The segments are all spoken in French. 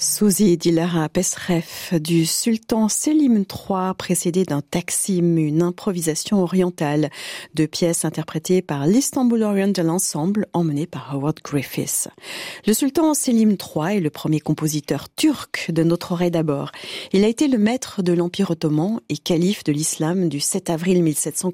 Suzi Dilara Pesref du sultan Selim III, précédé d'un taksim, une improvisation orientale, deux pièces interprétées par l'Istanbul Oriental Ensemble, emmené par Howard Griffiths. Le sultan Selim III est le premier compositeur turc de notre oreille d'abord. Il a été le maître de l'Empire ottoman et calife de l'islam du 7 avril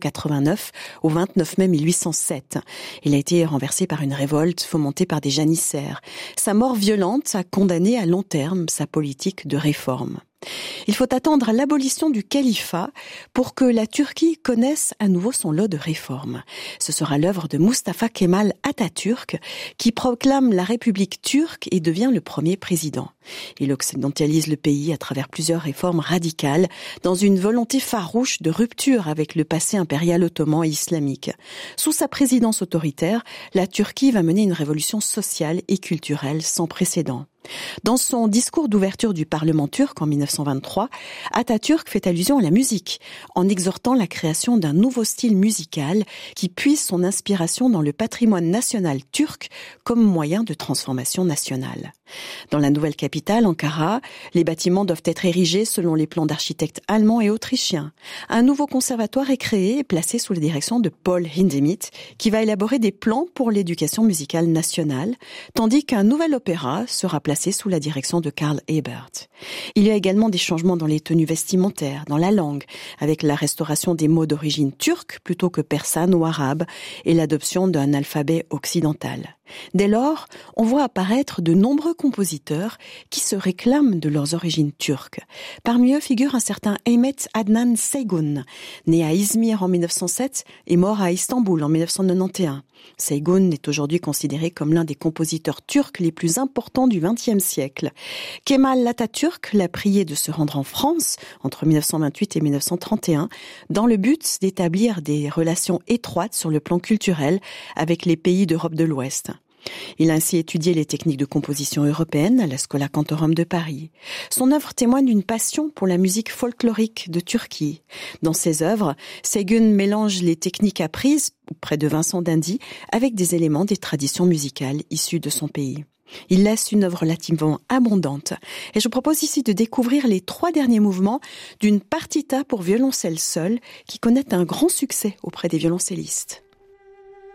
1789 au 29 mai 1807. Il a été renversé par une révolte fomentée par des janissaires. Sa mort violente a condamné à long terme sa politique de réforme. Il faut attendre l'abolition du califat pour que la Turquie connaisse à nouveau son lot de réformes. Ce sera l'œuvre de Mustafa Kemal Atatürk qui proclame la République turque et devient le premier président. Il occidentalise le pays à travers plusieurs réformes radicales dans une volonté farouche de rupture avec le passé impérial ottoman et islamique. Sous sa présidence autoritaire, la Turquie va mener une révolution sociale et culturelle sans précédent. Dans son discours d'ouverture du Parlement turc en 1923, Atatürk fait allusion à la musique, en exhortant la création d'un nouveau style musical qui puise son inspiration dans le patrimoine national turc comme moyen de transformation nationale. Dans la nouvelle capitale, Ankara, les bâtiments doivent être érigés selon les plans d'architectes allemands et autrichiens. Un nouveau conservatoire est créé et placé sous la direction de Paul Hindemith, qui va élaborer des plans pour l'éducation musicale nationale, tandis qu'un nouvel opéra sera placé sous la direction de Karl Ebert. Il y a également des changements dans les tenues vestimentaires, dans la langue, avec la restauration des mots d'origine turque plutôt que persane ou arabe et l'adoption d'un alphabet occidental. Dès lors, on voit apparaître de nombreux compositeurs qui se réclament de leurs origines turques. Parmi eux figure un certain Ahmet Adnan Saygun, né à Izmir en 1907 et mort à Istanbul en 1991. Saygun est aujourd'hui considéré comme l'un des compositeurs turcs les plus importants du XXe siècle. Kemal Atatürk l'a prié de se rendre en France entre 1928 et 1931 dans le but d'établir des relations étroites sur le plan culturel avec les pays d'Europe de l'Ouest. Il a ainsi étudié les techniques de composition européennes à la Schola Cantorum de Paris. Son œuvre témoigne d'une passion pour la musique folklorique de Turquie. Dans ses œuvres, Saygun mélange les techniques apprises auprès de Vincent d'Indy avec des éléments des traditions musicales issues de son pays. Il laisse une œuvre relativement abondante et je propose ici de découvrir les 3 derniers mouvements d'une partita pour violoncelle seul qui connaît un grand succès auprès des violoncellistes.